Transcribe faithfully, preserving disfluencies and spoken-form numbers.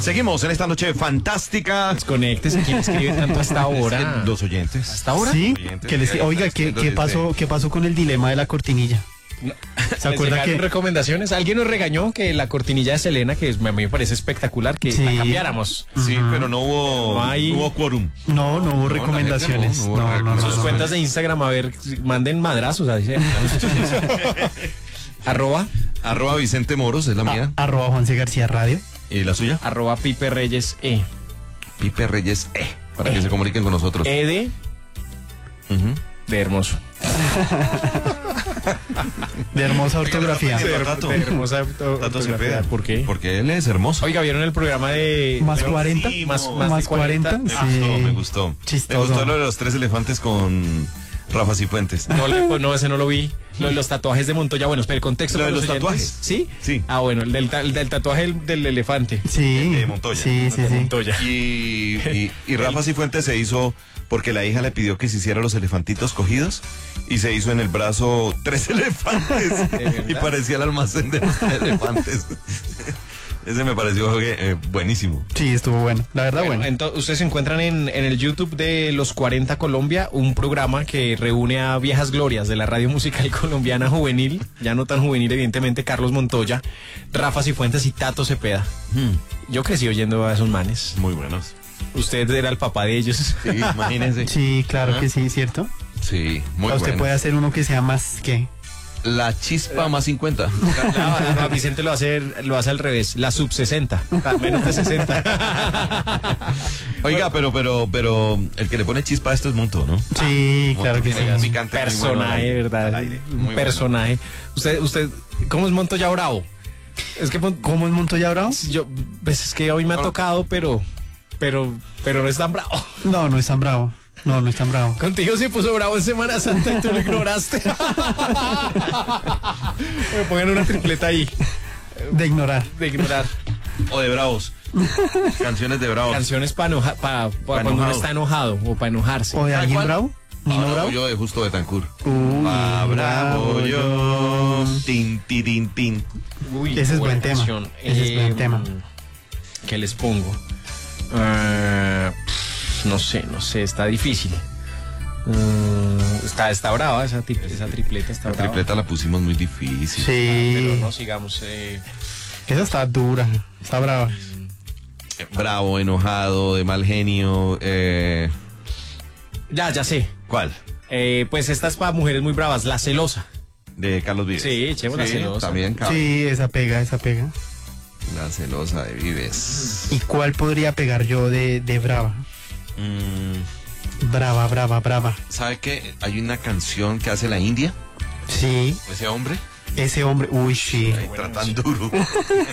Seguimos en esta noche fantástica. Conéctese, ¿quién escribe tanto hasta ahora? Los oyentes. ¿Hasta ahora? Sí, Oyentes. que les, oiga, ¿qué, qué, pasó, ¿qué pasó con el dilema de la cortinilla? ¿Se acuerda que recomendaciones? Alguien nos regañó que la cortinilla de Selena, que a mí me parece espectacular, que sí. la cambiáramos. Sí, uh-huh. pero no hubo, no, hay... no hubo quórum. No, no hubo no, recomendaciones. No, no, no, no, no, Sus no, cuentas no. de Instagram, a ver, manden madrazos. A decir. Arroba. Arroba Vicente Moros, es la mía. A, arroba Juanse García Radio. ¿Y la suya? Arroba Pipe Reyes E. Pipe Reyes E. Para e. que se comuniquen con nosotros. E de... Uh-huh. De hermoso. De hermosa ortografía. De, Tato. de hermosa ortografía. ¿Por qué? Porque él es hermoso. Oiga, ¿vieron el programa de... ¿Más cuarenta? Sí, más, más, más, más cuarenta. Me Sí. gustó, me gustó. Chistoso. Me gustó lo de los tres elefantes con Rafa Cifuentes. No, le, no, ese no lo vi. Lo de los tatuajes de Montoya. Bueno, espera, el contexto. Lo de para los oyentes. tatuajes. ¿Sí? Sí. Ah, bueno, el del, el del tatuaje del, del elefante. Sí. De Montoya. Sí, sí, De sí. Montoya. Y, y, y Rafa Cifuentes se hizo porque la hija le pidió que se hiciera los elefantitos cogidos y se hizo en el brazo tres elefantes y parecía el almacén de los elefantes. Ese me pareció eh, buenísimo. Sí, estuvo bueno. La verdad, Bueno, bueno. entonces ustedes se encuentran en, en el YouTube de Los cuarenta Colombia, un programa que reúne a viejas glorias de la radio musical colombiana juvenil, ya no tan juvenil evidentemente, Carlos Montoya, Rafa Cifuentes y Tato Cepeda. Hmm. Yo crecí oyendo a esos manes. Muy buenos. Usted era el papá de ellos. Sí, imagínense. Sí, claro ¿Ah? que sí, ¿cierto? Sí, muy Usted bueno. puede hacer uno que sea más, ¿qué? La chispa más cincuenta. La, la, Vicente lo hace, lo hace al revés, la sub sesenta, menos de sesenta. Oiga, pero, pero, pero el que le pone chispa a esto es Monto, ¿no? Sí, claro que sí. Picante, Personaje, ¿verdad? Un personaje. Usted, usted, ¿cómo es Montoya Bravo? Es que ¿Cómo es Montoya Bravo? yo, pues es que hoy me ha tocado, pero, pero, pero no es tan bravo. No, no es tan bravo. No, no es tan bravo. Contigo se puso bravo en Semana Santa y tú lo ignoraste. Me pongan una tripleta ahí. De ignorar. De ignorar. O de bravos. Canciones de bravos. Canciones para enojar, pa, pa, cuando uno enojado. está enojado o para enojarse. ¿O de alguien cuál? bravo? ¿Nino Ahora Bravo? voy yo de Justo Betancourt. Uy, Ah, bravo bravo yo. Tin, tin, tin, tin. Uy, Ese es buena buen tema. canción. Ese es buen tema. ¿Qué les pongo? Uh, no sé, no sé, está difícil. Uh, está, está brava esa, tri- esa tripleta, está La brava. tripleta la pusimos muy difícil. Pero Sí. no sigamos. Eh, Esa está dura. Está brava. Bravo, enojado, de mal genio. Eh, ya, ya sé. ¿Cuál? Eh, pues esta es para mujeres muy bravas, La Celosa. De Carlos Vives. Sí, echemos La Celosa. También cabe. Sí, esa pega, esa pega. La celosa de Vives. ¿Y cuál podría pegar yo de, de brava? Mm, Brava, brava, brava. ¿Sabe qué? Hay una canción que hace la India, Sí, ese hombre, ese hombre. Uy, sí. ahí tratan duro.